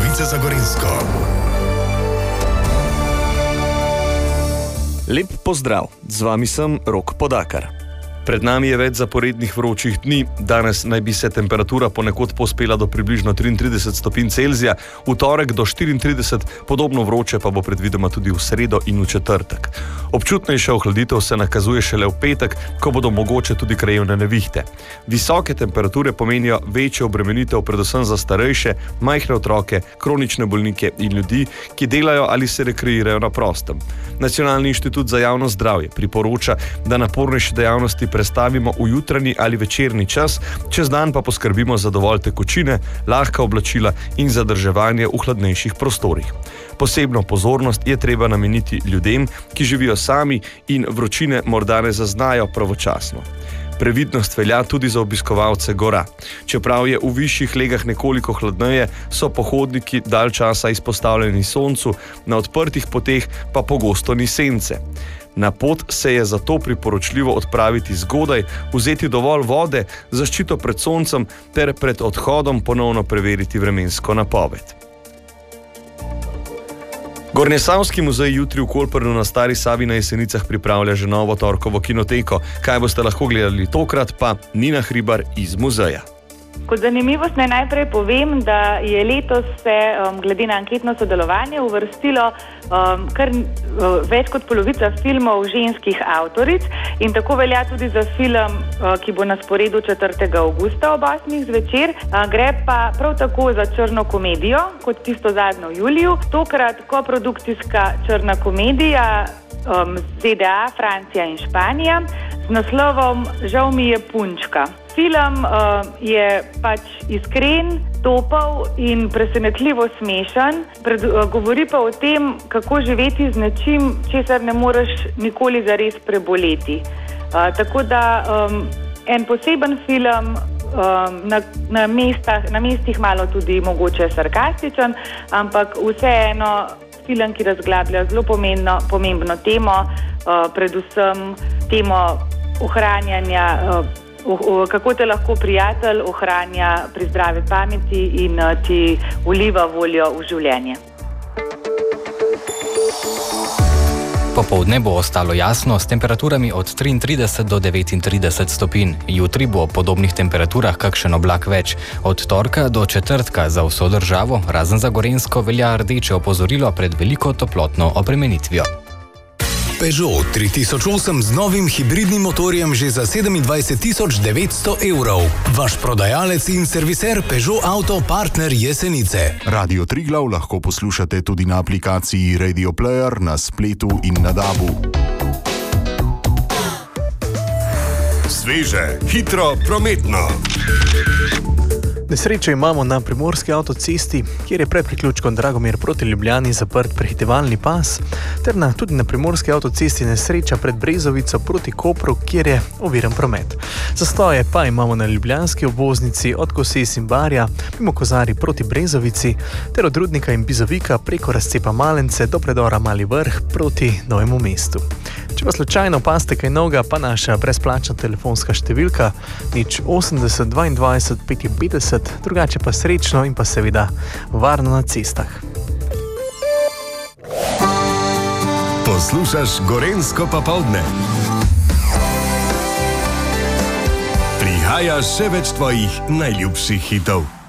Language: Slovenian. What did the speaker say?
novice za Gorenjsko. Lep pozdrav, z vami sem Rok Podakar. Pred nami je več zaporednih vročih dni, danes naj bi se temperatura ponekod povzpela do približno 33 stopinj Celzija, v torek do 34, podobno vroče pa bo predvidoma tudi v sredo in v četrtek. Občutnejša ohladitev se nakazuje šele v petek, ko bodo mogoče tudi krajevne nevihte. Visoke temperature pomenijo večjo obremenitev predvsem za starejše, majhne otroke, kronične bolnike in ljudi, ki delajo ali se rekreirajo na prostem. Nacionalni inštitut za javno zdravje priporoča, da napornejše dejavnosti prestavimo v jutranji ali večerni čas, čez dan pa poskrbimo za dovolj tekočine, lahka oblačila in zadrževanje v hladnejših prostorih. Posebno pozornost je treba nameniti ljudem, ki živijo sami in vročine morda ne zaznajo pravočasno. Previdnost velja tudi za obiskovalce gora. Čeprav je v višjih legah nekoliko hladneje, so pohodniki dalj časa izpostavljeni soncu, na odprtih poteh pa pogosto ni sence. Na pot se je zato priporočljivo odpraviti zgodaj, vzeti dovolj vode, zaščito pred soncem ter pred odhodom ponovno preveriti vremensko napoved. Gornjesavski muzej jutri v Kolpernu na Stari Savi na Jesenicah pripravlja že novo torkovo kinoteko. Kaj boste lahko gledali tokrat, pa Nina Hribar iz muzeja. Kot zanimivost naj najprej povem, da je letos se glede na anketno sodelovanje uvrstilo kar več kot polovica filmov ženskih avtoric in tako velja tudi za film, ki bo na sporedu 4. avgusta ob 8. zvečer. Gre pa prav tako za črno komedijo, kot tisto zadnjo v juliju. Tokrat koprodukcijska črna komedija ZDA, Francija in Španija z naslovom Žal mi je punčka. Film je pač iskren, topel in presenetljivo smešen. Govori pa o tem, kako živeti z nečim, česar ne moreš nikoli zares preboleti. Tako da en poseben film, na mestih malo tudi mogoče sarkastičen, ampak vseeno film, ki razglablja zelo pomembno temo, predvsem temo ohranjanja, kako te lahko prijatelj ohranja pri zdravi pameti in ti vliva voljo v življenje. Popoldne bo ostalo jasno s temperaturami od 33 do 39 stopinj. Jutri bo v podobnih temperaturah kakšen oblak več. Od torka do četrtka za vso državo, razen za Gorenjsko, velja rdeče opozorilo pred veliko toplotno obremenitvijo. Peugeot 3008 z novim hibridnim motorjem že za 27.900 €. Vaš prodajalec in serviser Peugeot Auto Partner Jesenice. Radio Triglav lahko poslušate tudi na aplikaciji Radio Player, na spletu in na DAB-u. Sveže, hitro, prometno. Nesrečo imamo na primorski avtocesti, kjer je pred priključkom Dragomir proti Ljubljani zaprt prehitevalni pas, ter tudi na primorski avtocesti nesreča pred Brezovico proti Kopru, kjer je oviran promet. Zastoje pa imamo na ljubljanski obvoznici od Koses in Barja, mimo Kozarij proti Brezovici, ter od Rudnika in Bizovika preko razcepa Malence do predora Mali Vrh proti Novemu mestu. Če pa slučajno opazite kaj novega, pa naša brezplačna telefonska številka 080 22 55, drugače pa srečno in pa seveda varno na cestah. Poslušaš Gorenjsko popoldne. Prihaja še več tvojih najljubših hitov.